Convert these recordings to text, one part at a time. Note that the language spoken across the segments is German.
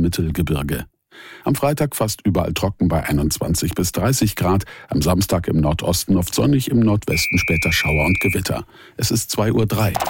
im Mittelgebirge. Am Freitag fast überall trocken bei 21 bis 30 Grad. Am Samstag im Nordosten oft sonnig, im Nordwesten später Schauer und Gewitter. Es ist 2:03 Uhr.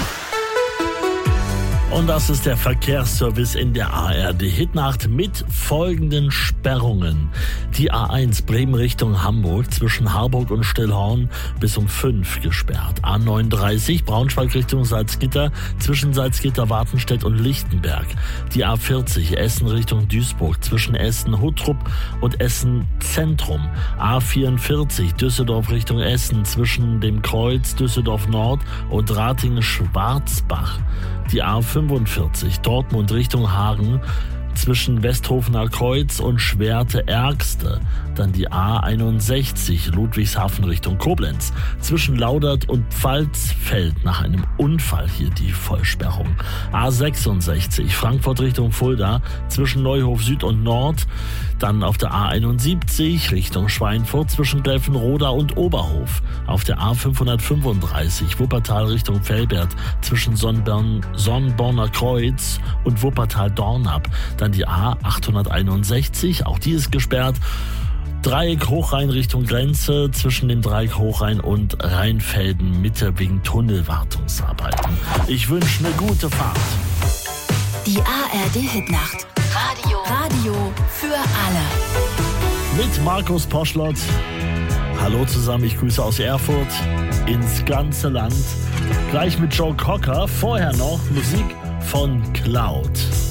Und das ist der Verkehrsservice in der ARD-Hitnacht mit folgenden Sperrungen. Die A1 Bremen Richtung Hamburg zwischen Harburg und Stillhorn bis um 5 gesperrt. A39 Braunschweig Richtung Salzgitter zwischen Salzgitter, Wartenstedt und Lichtenberg. Die A40 Essen Richtung Duisburg zwischen Essen-Huttrup und Essen-Zentrum. A44 Düsseldorf Richtung Essen zwischen dem Kreuz Düsseldorf Nord und Ratingen-Schwarzbach. Die A45 Dortmund Richtung Hagen zwischen Westhofener Kreuz und Schwerte-Ergste. Dann die A61 Ludwigshafen Richtung Koblenz zwischen Laudert und Pfalzfeld nach einem Unfall hier die Vollsperrung. A66 Frankfurt Richtung Fulda zwischen Neuhof Süd und Nord. Dann auf der A71 Richtung Schweinfurt zwischen Gräfenroda und Oberhof. Auf der A535 Wuppertal Richtung Velbert zwischen Sonnborner Kreuz und Wuppertal-Dornap. Dann die A861, auch die ist gesperrt. Dreieck Hochrhein Richtung Grenze zwischen dem Dreieck Hochrhein und Rheinfelden Mitte wegen Tunnelwartungsarbeiten. Ich wünsche eine gute Fahrt. Die ARD-Hitnacht. Radio für alle. Mit Markus Poschlott. Hallo zusammen, ich grüße aus Erfurt ins ganze Land. Gleich mit Joe Cocker. Vorher noch Musik von Cloud.